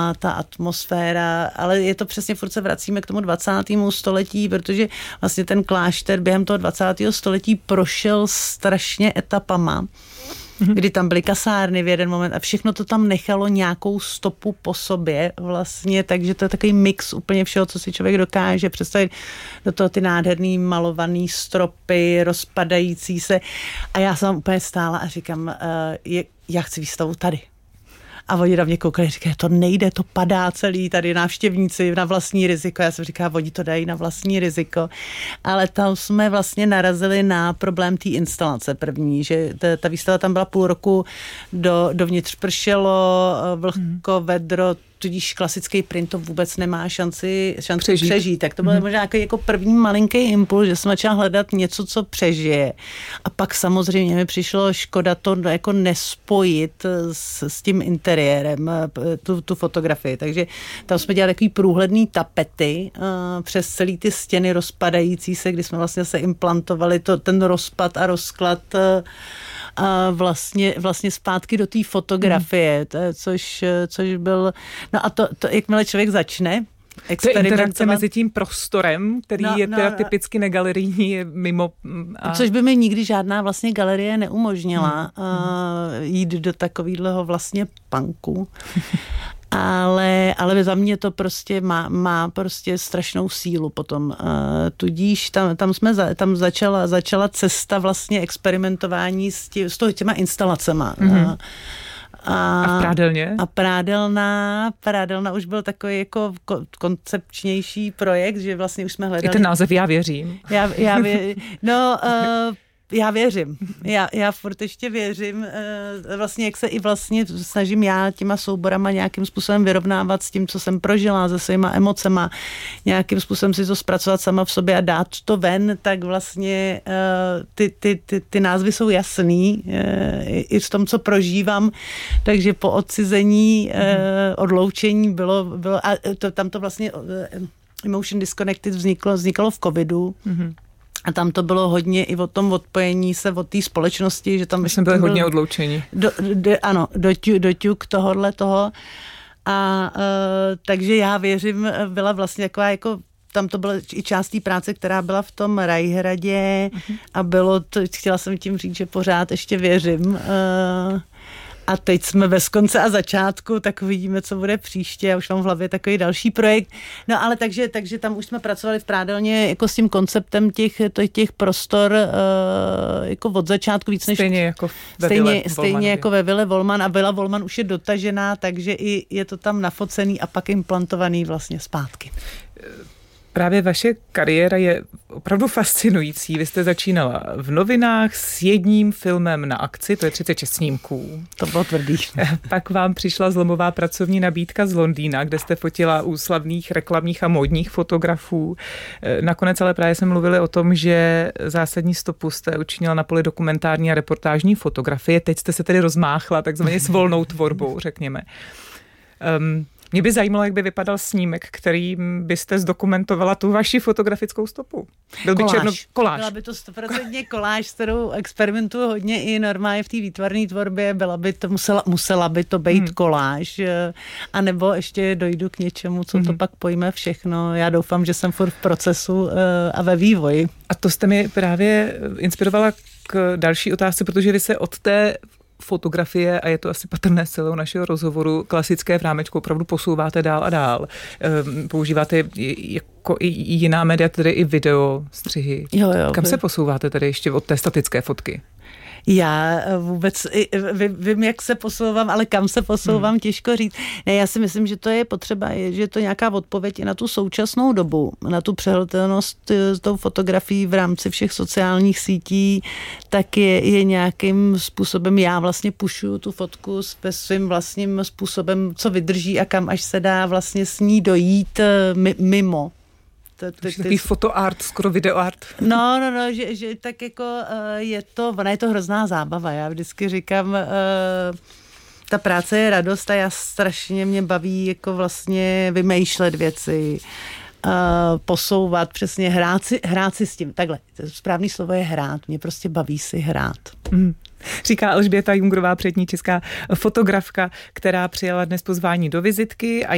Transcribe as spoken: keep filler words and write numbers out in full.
ta, ta atmosféra, ale je to přesně, furt se vracíme k tomu dvacátému století, protože vlastně ten klášter během toho dvacátého století prošel strašně etapama, kdy tam byly kasárny v jeden moment a všechno to tam nechalo nějakou stopu po sobě vlastně, takže to je takový mix úplně všeho, co si člověk dokáže představit, do toho ty nádherný malovaný stropy, rozpadající se a já jsem úplně stála a říkám, uh, je, já chci výstavu tady. A oni na mě koukali, říkají, to nejde, to padá celý, tady návštěvníci na vlastní riziko. Já jsem říkala, oni to dají na vlastní riziko. Ale tam jsme vlastně narazili na problém té instalace první, že ta, ta výstava tam byla půl roku, do, dovnitř pršelo, vlhko, vedro, tudíž klasický print to vůbec nemá šanci, šanci přežít. přežít. Tak to byl mm-hmm. možná jako první malinký impuls, že jsem začala hledat něco, co přežije. A pak samozřejmě mi přišlo škoda to jako nespojit s, s tím interiérem, tu, tu fotografii. Takže tam jsme dělali takový průhledný tapety uh, přes celý ty stěny rozpadající se, kdy jsme vlastně se implantovali to, ten rozpad a rozklad uh, a vlastně, vlastně zpátky do té fotografie, to, což, což byl... No a to, to jakmile člověk začne to je interakce mezi tím prostorem, který no, je no, teda no. typicky negalerijní, je mimo... A... Což by mi nikdy žádná vlastně galerie neumožnila hmm. uh, jít do takového vlastně punku. Ale, ale za mě to prostě má, má prostě strašnou sílu potom. Uh, tudíž tam, tam jsme za, tam začala, začala cesta vlastně experimentování s, tí, s toho, těma instalacema. Mm-hmm. Uh, A, a v prádelně? A prádelná, prádelna už byl takový jako koncepčnější projekt, že vlastně už jsme hledali... I ten název Já věřím. Já, já vě, no, uh, já věřím. Já, já furt ještě věřím. Uh, vlastně jak se i vlastně snažím já těma souborama nějakým způsobem vyrovnávat s tím, co jsem prožila, se svýma emocema, nějakým způsobem si to zpracovat sama v sobě a dát to ven, tak vlastně uh, ty, ty, ty, ty názvy jsou jasný uh, i v tom, co prožívám. Takže po odcizení, uh, odloučení bylo, bylo a to, tam to vlastně uh, Emotion Disconnected vzniklo, vzniklo v covidu. Mm-hmm. A tam to bylo hodně i o tom odpojení se od té společnosti, že tam... My jsme byli hodně odloučení. Do, do, ano, doťuk do ťuk tohohle toho. A uh, takže já věřím, byla vlastně taková jako... Tam to byla i část té práce, která byla v tom Rajhradě uh-huh. a bylo to, chtěla jsem tím říct, že pořád ještě věřím. Uh, A teď jsme bez konce a začátku, tak uvidíme, co bude příště. Já už mám v hlavě takový další projekt. No ale takže, takže tam už jsme pracovali v prádelně jako s tím konceptem těch, těch prostor uh, jako od začátku víc než... Stejně jako ve stejně, Vile stejně jako ve Vile Volman a Vila Volman už je dotažená, takže i je to tam nafocený a pak implantovaný vlastně zpátky. Právě vaše kariéra je opravdu fascinující. Vy jste začínala v novinách s jedním filmem na akci, to je třicet šest snímků. To bylo tvrdý. Pak vám přišla zlomová pracovní nabídka z Londýna, kde jste fotila u slavných reklamních a módních fotografů. Nakonec ale právě jsme mluvili o tom, že zásadní stopu jste učinila na poli dokumentární a reportážní fotografie. Teď jste se tedy rozmáchla takzvaně s volnou tvorbou, řekněme. Um, Mě by zajímalo, jak by vypadal snímek, kterým byste zdokumentovala tu vaši fotografickou stopu. Byl by koláž. černo... koláž. Byla by to stoprocentně koláž, s kterou experimentuju hodně i normálně v té výtvarné tvorbě. Byla by to, musela, musela by to být hmm. koláž. A nebo ještě dojdu k něčemu, co hmm. to pak pojme všechno. Já doufám, že jsem furt v procesu a ve vývoji. A to jste mi právě inspirovala k další otázce, protože vy se od té fotografie, a je to asi patrné z celého našeho rozhovoru, klasické v rámečku opravdu posouváte dál a dál. Používáte jako i jiná média, tedy i video, střihy. Jo, jo, Kam by... se posouváte tedy ještě od té statické fotky? Já vůbec vím, jak se posouvám, ale kam se posouvám, hmm. těžko říct. Ne, já si myslím, že to je potřeba, že je to nějaká odpověď i na tu současnou dobu, na tu přehledatelnost s tou fotografií v rámci všech sociálních sítí, tak je, je nějakým způsobem, já vlastně pušuju tu fotku ve svým vlastním způsobem, co vydrží a kam až se dá vlastně s ní dojít mimo. To, to, to, takový fotoart, skoro videoart. No, no, no, že, že tak jako uh, je to, ona je to hrozná zábava. Já vždycky říkám, uh, ta práce je radost a já strašně mě baví jako vlastně vymýšlet věci, uh, posouvat, přesně hrát si, hrát si s tím. Takhle, správný slovo je hrát. Mě prostě baví si hrát. Mm. Říká Alžběta Jungrová, přední česká fotografka, která přijala dnes pozvání do vizitky a